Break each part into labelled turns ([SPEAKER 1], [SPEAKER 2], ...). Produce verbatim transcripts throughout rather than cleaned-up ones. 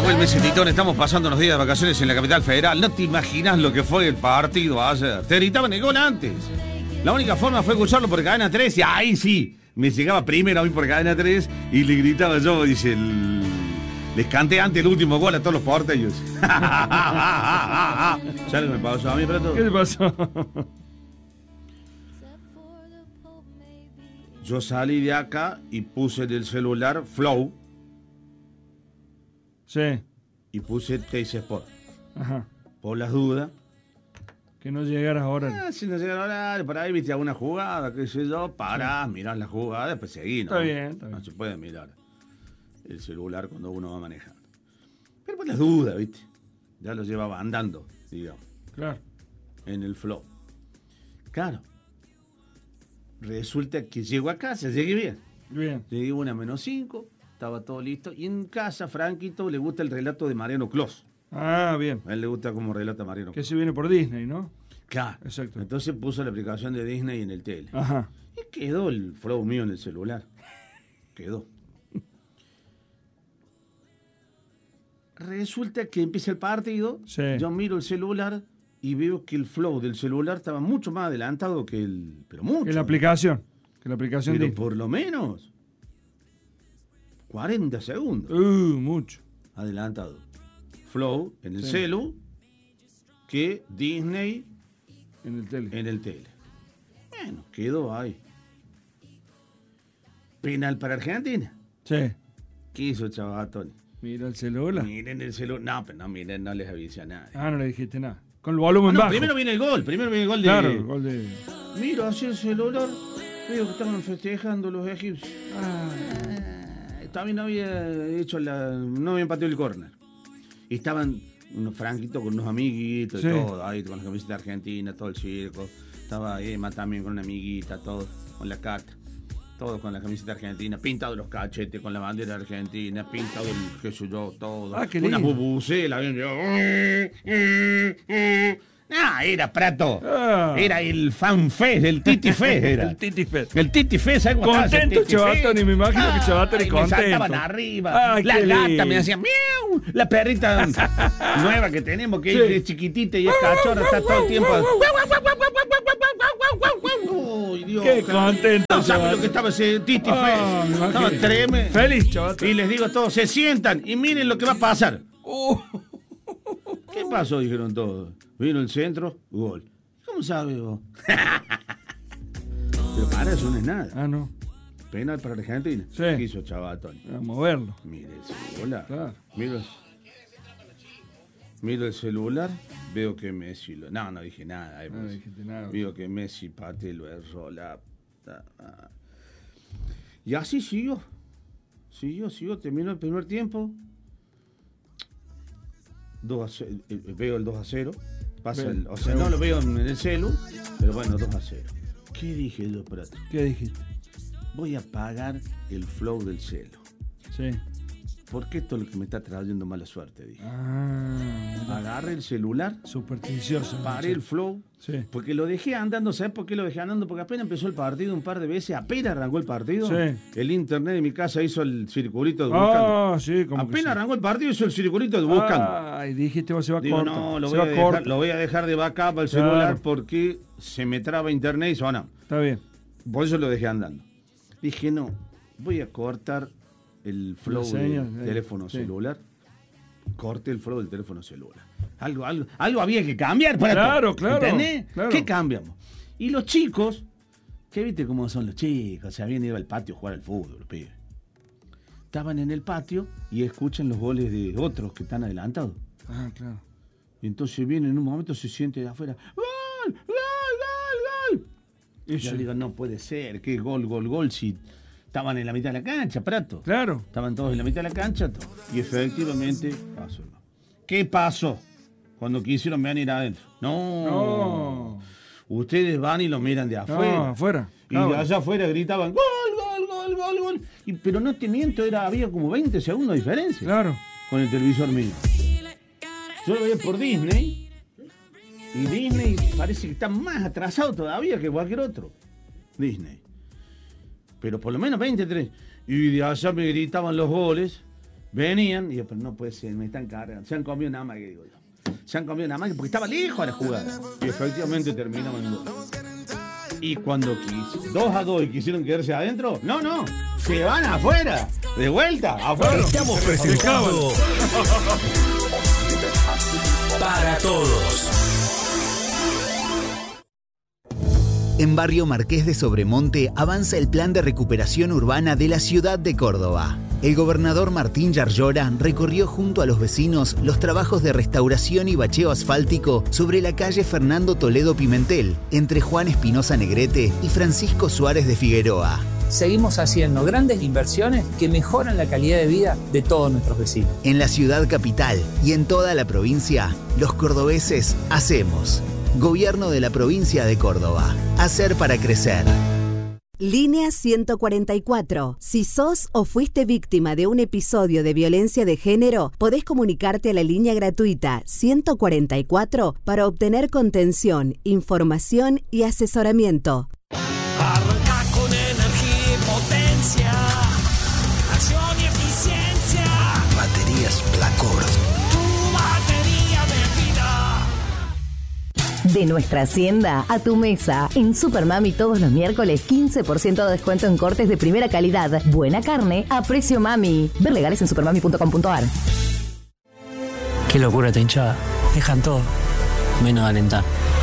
[SPEAKER 1] Nahuel Messi Titón, estamos pasando unos días de vacaciones en la capital federal. No te imaginas lo que fue el partido ayer. Te gritaban el gol antes. La única forma fue escucharlo por Cadena tres y ahí sí, me llegaba primero a mí por Cadena tres y le gritaba yo, dice, el... les canté antes el último gol a todos los porteños. ¿Sabes lo que me pasó a mí, Prato?
[SPEAKER 2] ¿Qué te pasó?
[SPEAKER 1] Yo salí de acá y puse en el celular Flow.
[SPEAKER 2] Sí.
[SPEAKER 1] Y puse Teis Sport.
[SPEAKER 2] Ajá.
[SPEAKER 1] Por las dudas.
[SPEAKER 2] Que no llegaras ahora.
[SPEAKER 1] Ah, si no llegaras ahora, por ahí viste alguna jugada, qué sé yo, parás, sí. Mirás la jugada, después seguís, ¿no?
[SPEAKER 2] Está bien, está bien.
[SPEAKER 1] No se puede mirar el celular cuando uno va manejando. Pero por las dudas, viste. Ya lo llevaba andando, digamos.
[SPEAKER 2] Claro.
[SPEAKER 1] En el Flow. Claro. Resulta que llego a casa, llegué bien.
[SPEAKER 2] Bien.
[SPEAKER 1] Llegué una menos cinco, estaba todo listo. Y en casa, Franquito, le gusta el relato de Mariano Clos.
[SPEAKER 2] Ah, bien.
[SPEAKER 1] A él le gusta cómo relata Mariano
[SPEAKER 2] Que
[SPEAKER 1] Clos.
[SPEAKER 2] se viene por Disney, ¿no?
[SPEAKER 1] Claro.
[SPEAKER 2] Exacto.
[SPEAKER 1] Entonces puso la aplicación de Disney en el tele.
[SPEAKER 2] Ajá.
[SPEAKER 1] Y quedó el Flow mío en el celular. Quedó. Resulta que empieza el partido,
[SPEAKER 2] sí. Yo
[SPEAKER 1] miro el celular y veo que el Flow del celular estaba mucho más adelantado que el... Pero mucho.
[SPEAKER 2] Que la aplicación. Que la aplicación
[SPEAKER 1] Pero
[SPEAKER 2] de...
[SPEAKER 1] por lo menos cuarenta segundos.
[SPEAKER 2] Uh, mucho.
[SPEAKER 1] Adelantado. Flow en el
[SPEAKER 2] sí.
[SPEAKER 1] celu que Disney
[SPEAKER 2] en el tele.
[SPEAKER 1] En el tele. Bueno, quedó ahí. Penal para Argentina.
[SPEAKER 2] Sí.
[SPEAKER 1] ¿Qué hizo Chavatoni?
[SPEAKER 2] Mira el celular.
[SPEAKER 1] Miren el celular. No, pero no, miren, no les avisé a nadie.
[SPEAKER 2] Ah, no le dijiste nada. Con el volumen
[SPEAKER 1] no, no,
[SPEAKER 2] bajo.
[SPEAKER 1] Primero viene el gol, primero viene el gol de...
[SPEAKER 2] Claro, el gol de...
[SPEAKER 1] Mira, así el celular, veo que estaban festejando los egipcios. Ah, también no había hecho la... no había pateado el córner. Y estaban unos franquitos con unos amiguitos y sí. todo, ahí con la camiseta argentina, todo el circo. Estaba Emma también con una amiguita, todo, con la carta. Todo con la camiseta argentina, pintado los cachetes con la bandera argentina, pintado el qué sé yo, todo.
[SPEAKER 2] Ah, qué
[SPEAKER 1] lindo. Una bubucela, bien yo. Ah, era Prato. Ah. Era el fanfest, el Titi Fest era.
[SPEAKER 2] El Titi Fest.
[SPEAKER 1] El Titi Fest, ¿sabes cómo
[SPEAKER 2] contento Chavatoni, me imagino ah, que Chavatoni contento.
[SPEAKER 1] Me saltaban arriba. Ay, la gata lindo. Me hacía miau. La perrita nueva que tenemos, que sí. es chiquitita y es cachorra, está todo el tiempo. Uy, Dios,
[SPEAKER 2] qué contento.
[SPEAKER 1] No sabes lo que estaba ese Titi
[SPEAKER 2] ah,
[SPEAKER 1] Fest. Estaba tremendo.
[SPEAKER 2] Feliz, Chavatoni.
[SPEAKER 1] Y les digo a todos, se sientan y miren lo que va a pasar. Uh. ¿Qué pasó? Dijeron todos. Vino el centro, gol. ¿Cómo sabes vos? Pero para eso no es nada.
[SPEAKER 2] Ah, no.
[SPEAKER 1] Penal para Argentina.
[SPEAKER 2] Sí.
[SPEAKER 1] ¿Qué hizo Chavatoni?
[SPEAKER 2] A moverlo.
[SPEAKER 1] Mire el celular.
[SPEAKER 2] Claro.
[SPEAKER 1] Miro, miro el celular, veo que Messi lo... No, no dije nada. Eh,
[SPEAKER 2] no, no dijiste nada.
[SPEAKER 1] Veo que Messi pateó lo erró la... Y así siguió. Siguió, siguió. Terminó el primer tiempo. dos a cero, veo el dos a cero. Pasa el, o sea, no lo veo en el celu, pero bueno, dos a cero. ¿Qué dije yo, Prato?
[SPEAKER 2] ¿Qué dijiste?
[SPEAKER 1] Voy a pagar el Flow del celu.
[SPEAKER 2] Sí.
[SPEAKER 1] Porque esto es lo que me está trayendo mala suerte, dije.
[SPEAKER 2] Ah,
[SPEAKER 1] agarré el celular.
[SPEAKER 2] Supersticioso.
[SPEAKER 1] Paré el Flow.
[SPEAKER 2] Sí.
[SPEAKER 1] Porque lo dejé andando. ¿Sabes por qué lo dejé andando? Porque apenas empezó el partido un par de veces. Apenas arrancó el partido.
[SPEAKER 2] Sí.
[SPEAKER 1] El internet de mi casa hizo el circulito de buscando.
[SPEAKER 2] Ah, sí, como
[SPEAKER 1] apenas
[SPEAKER 2] sí.
[SPEAKER 1] arrancó el partido hizo el circulito de buscando.
[SPEAKER 2] Ay, dijiste, se va a
[SPEAKER 1] Digo,
[SPEAKER 2] cortar.
[SPEAKER 1] no, lo
[SPEAKER 2] se
[SPEAKER 1] voy,
[SPEAKER 2] va
[SPEAKER 1] a
[SPEAKER 2] corta.
[SPEAKER 1] dejar, lo voy a dejar de backup al celular claro. porque se me traba internet y suena.
[SPEAKER 2] Está bien.
[SPEAKER 1] Por eso lo dejé andando. Dije, no, voy a cortar el flow
[SPEAKER 2] señas,
[SPEAKER 1] del
[SPEAKER 2] eh,
[SPEAKER 1] teléfono
[SPEAKER 2] sí.
[SPEAKER 1] celular. Corte el flow del teléfono celular. Algo, algo, algo había que cambiar para
[SPEAKER 2] Claro,
[SPEAKER 1] todo.
[SPEAKER 2] claro.
[SPEAKER 1] ¿Entendés?
[SPEAKER 2] Claro.
[SPEAKER 1] ¿Qué cambiamos? Y los chicos, ¿qué viste cómo son los chicos? Se habían ido al patio a jugar al fútbol, los pibes. Estaban en el patio y escuchan los goles de otros que están adelantados.
[SPEAKER 2] Ah, claro.
[SPEAKER 1] Y entonces viene en un momento, se siente de afuera. ¡Gol! ¡Gol! ¡Gol! ¡Gol! Y yo digo, no puede ser, ¿qué gol, gol, gol? Si estaban en la mitad de la cancha, Prato.
[SPEAKER 2] Claro.
[SPEAKER 1] Estaban todos en la mitad de la cancha. Todo. Y efectivamente pasó. ¿Qué pasó? Cuando quisieron van a ir adentro. No.
[SPEAKER 2] No.
[SPEAKER 1] Ustedes van y lo miran de afuera.
[SPEAKER 2] No, afuera.
[SPEAKER 1] Y claro. de allá afuera gritaban, gol, gol, gol, gol, gol. Y, pero no te miento, era, había como veinte segundos de diferencia.
[SPEAKER 2] Claro.
[SPEAKER 1] Con el televisor mío. Yo lo veía por Disney. Y Disney parece que está más atrasado todavía que cualquier otro. Disney. Pero por lo menos veintitrés. Y de allá me gritaban los goles. Venían y yo, pero no puede ser, me están cargando. Se han comido nada más que digo yo. Se han comido nada más que porque estaba lejos a la jugada. Y efectivamente terminamos en gol. Y cuando quis, dos a dos y quisieron quedarse adentro, no, no, se van afuera, de vuelta, afuera.
[SPEAKER 3] Estamos presentando Para Todos.
[SPEAKER 4] En Barrio Marqués de Sobremonte avanza el plan de recuperación urbana de la ciudad de Córdoba. El gobernador Martín Yarlora recorrió junto a los vecinos los trabajos de restauración y bacheo asfáltico sobre la calle Fernando Toledo Pimentel, entre Juan Espinosa Negrete y Francisco Suárez de Figueroa.
[SPEAKER 5] Seguimos haciendo grandes inversiones que mejoran la calidad de vida de todos nuestros vecinos.
[SPEAKER 4] En la ciudad capital y en toda la provincia, los cordobeses hacemos. Gobierno de la provincia de Córdoba. Hacer para crecer.
[SPEAKER 6] Línea ciento cuarenta y cuatro. Si sos o fuiste víctima de un episodio de violencia de género, podés comunicarte a la línea gratuita ciento cuarenta y cuatro para obtener contención, información y asesoramiento.
[SPEAKER 3] Arranca con energía y potencia, acción y eficiencia.
[SPEAKER 7] Baterías Placor.
[SPEAKER 8] De nuestra hacienda a tu mesa. En Supermami todos los miércoles quince por ciento de descuento en cortes de primera calidad. Buena carne a precio mami. Ver legales en supermami punto com punto a r.
[SPEAKER 9] Qué locura esta hinchada. Dejan todo, menos de alentar.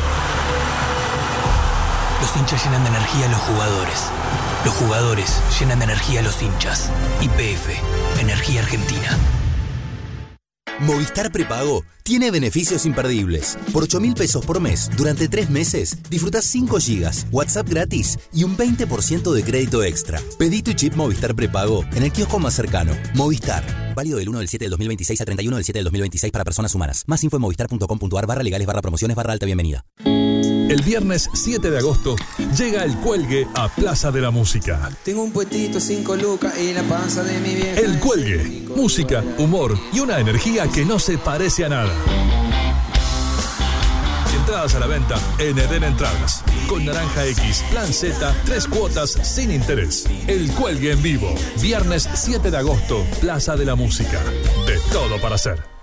[SPEAKER 7] Los hinchas llenan de energía a los jugadores. Los jugadores llenan de energía a los hinchas. Y P F, Energía Argentina.
[SPEAKER 10] Movistar Prepago tiene beneficios imperdibles. Por ocho mil pesos por mes, durante tres meses, disfrutás cinco gigas, WhatsApp gratis y un veinte por ciento de crédito extra. Pedí tu chip Movistar Prepago en el kiosco más cercano. Movistar. Válido del uno del siete del dos mil veintiséis a treinta y uno del siete del dos mil veintiséis para personas humanas. Más info en movistar punto com punto a r barra legales barra promociones barra alta bienvenida.
[SPEAKER 11] El viernes siete de agosto llega El Cuelgue a Plaza de la Música.
[SPEAKER 12] Tengo un puestito, cinco lucas y la panza de mi vieja.
[SPEAKER 11] El Cuelgue. Música, humor y una energía que no se parece a nada. Entradas a la venta en Eden Entradas. Con Naranja X, Plan Z, tres cuotas sin interés. El Cuelgue en vivo. Viernes siete de agosto, Plaza de la Música. De todo para hacer.